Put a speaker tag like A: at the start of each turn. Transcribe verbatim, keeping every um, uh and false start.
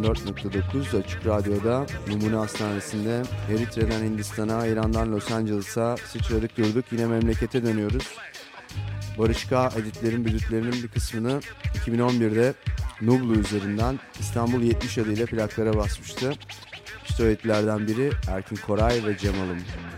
A: doksan dört nokta dokuz Açık Radyo'da Numune Hastanesi'nde Eritre'den Hindistan'a, İran'dan Los Angeles'a sıçradık durduk. Yine memlekete dönüyoruz. Barış K. editlerin, büdütlerinin bir kısmını iki bin on birde Nublu üzerinden İstanbul yetmiş adıyla plaklara basmıştı. İşte o editlerden biri Erkin Koray ve Cemal'ım.